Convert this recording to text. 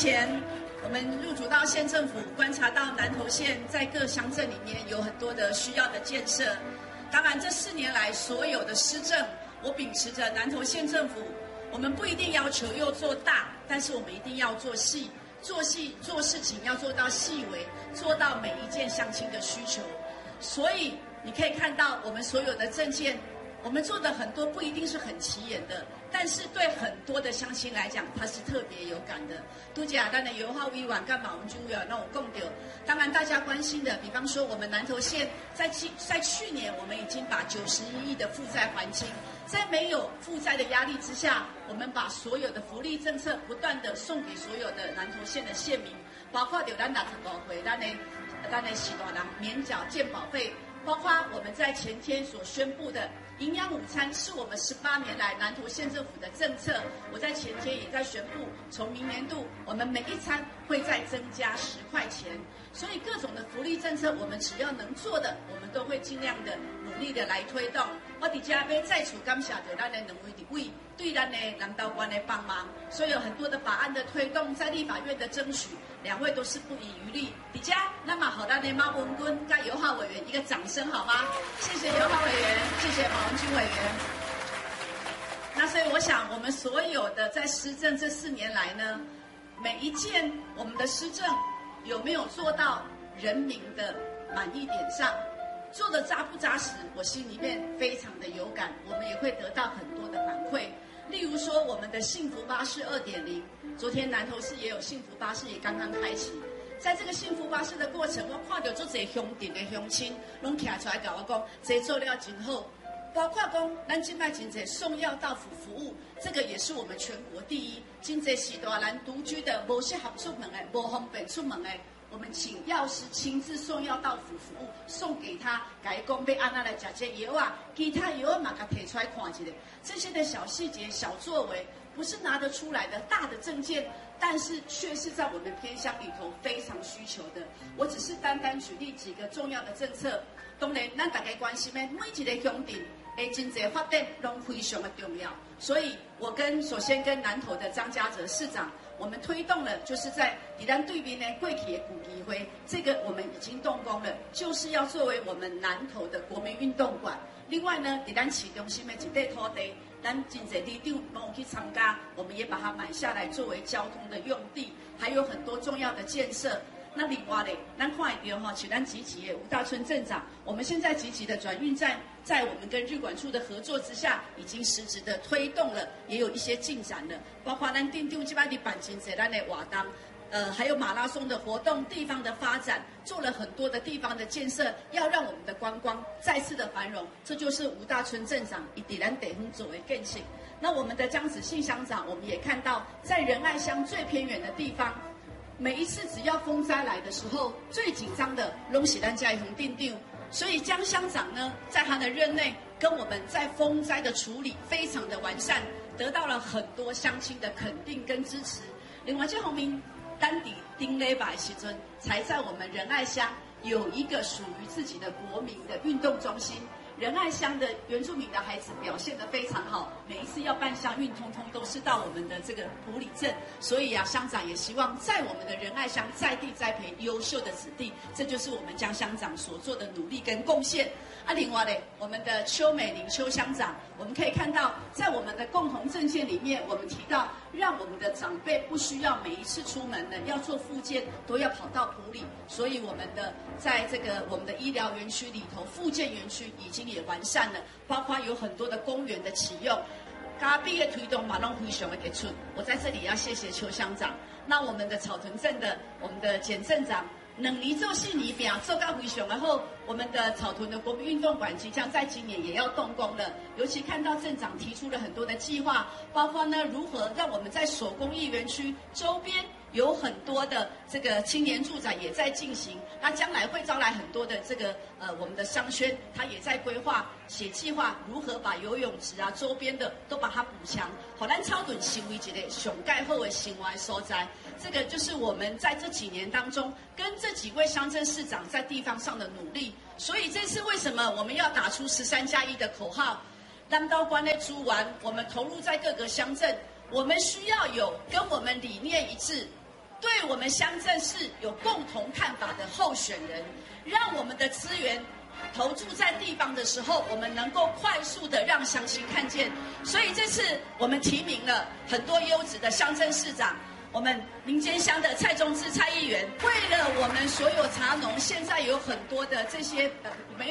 前，我们入主到县政府，观察到南投县在各乡镇里面有很多的需要的建设。当然，这4年来所有的施政，我秉持着南投县政府，我们不一定要求又做大，但是我们一定要做细，做事情要做到细微，做到每一件乡亲的需求。所以你可以看到我们所有的政见，我们做的很多不一定是很起眼的，但是对很多的乡亲来讲，它是特别有感的。都简单的油耗委员跟马文君委员让我共丢。当然大家关心的，比方说我们南投县在去年，我们已经把91亿的负债还清，在没有负债的压力之下，我们把所有的福利政策不断的送给所有的南投县的县民，包括有咱65岁咱的许多人免缴健保费。包括我们在前天所宣布的营养午餐，是我们18年来南投县政府的政策。我在前天也在宣布，从明年度我们每一餐会再增加10块钱。所以各种的福利政策，我们只要能做的，我们都会尽量的努力的来推动。我在这要再次感谢着咱的两位立委对咱的南投县的帮忙，所以有很多的法案的推动，在立法院的争取，2位都是不遗余力。在这，那么好，咱的马文君跟尤浩委员一个掌声好吗？谢谢尤浩委员，谢谢马文君委员。那所以我想，我们所有的在施政这4年来呢，每一件我们的施政有没有做到人民的满意点上？做的扎不扎实，我心里面非常的有感，我们也会得到很多的反馈。例如说，我们的幸福巴士2.0，昨天南投市也有幸福巴士也刚刚开启。在这个幸福巴士的过程，我看到这些乡镇的乡亲，拢站出来跟我讲，这做了真好。包括讲，咱现在真侪送药到府服务，这个也是我们全国第一。真侪是大人独居的，无适合出门的，无方便出门的。我们请药师亲自送药到府服务，送给他，改讲要安那来吃这药啊，其他药嘛，给提出来看一下。这些的小细节、小作为，不是拿得出来的大的政见，但是却是在我们偏乡里头非常需求的。我只是单单举例几个重要的政策。当然，咱大家关心的每一个乡镇的经济发展都非常的重要。所以，我首先跟南投的张家泽市长。我们推动了，就是在咱对面的过去的古议会，这个我们已经动工了，就是要作为我们南投的国民运动馆。另外呢，咱市中心的一块土地，咱真侪里长都有去参加，我们也把它买下来作为交通的用地，还有很多重要的建设。那另外嘞，咱看一点哈，像咱集集的吴大春镇长，我们现在集集的转运站，在我们跟日管处的合作之下，已经实质的推动了，也有一些进展了。包括咱定这边的板金在咱的瓦当，还有马拉松的活动，地方的发展，做了很多的地方的建设，要让我们的观光再次的繁荣。这就是吴大春镇长以地咱地方作为更新。那我们的江子信乡长，我们也看到，在仁爱乡最偏远的地方。每一次只要风灾来的时候，最紧张的拢是咱家红定定，所以江乡长呢，在他的任内跟我们在风灾的处理非常的完善，得到了很多乡亲的肯定跟支持。另外，这红明单底丁雷百时阵，才在我们仁爱乡有一个属于自己的国民的运动中心。仁爱乡的原住民的孩子表现得非常好，每一次要办乡运，通通都是到我们的这个埔里镇，所以啊，乡长也希望在我们的仁爱乡在地栽培优秀的子弟，这就是我们江乡长所做的努力跟贡献。另外呢，我们的邱美玲邱乡长，我们可以看到，在我们的共同政见里面，我们提到让我们的长辈不需要每一次出门呢要做复健都要跑到埔里，所以我们的在这个我们的医疗园区里头，复健园区已经也完善了，包括有很多的公园的启用。咖啡的推动马龙非常的给出，我在这里要谢谢邱乡长。那我们的草屯镇的我们的简镇长。2年做4年饼，做到非常的好。我们的草屯的国民运动馆即将在今年也要动工了。尤其看到镇长提出了很多的计划，包括呢如何让我们在手工艺园区周边有很多的这个青年住宅也在进行。那将来会招来很多的这个我们的商圈，他也在规划写计划，如何把游泳池啊周边的都把它补强，好咱草屯成为一个上盖好的生活所在。这个就是我们在这几年当中跟这几位乡镇市长在地方上的努力。所以这次为什么我们要打出13+1的口号？南投县的资源，我们投入在各个乡镇，我们需要有跟我们理念一致、 对我们乡镇市有共同看法的候选人，让我们的资源投注在地方的时候，我们能够快速的让乡亲看见。所以这次我们提名了很多优质的乡镇市长，我们林间乡的蔡中志蔡议员，为了我们所有茶农，现在有很多的这些没有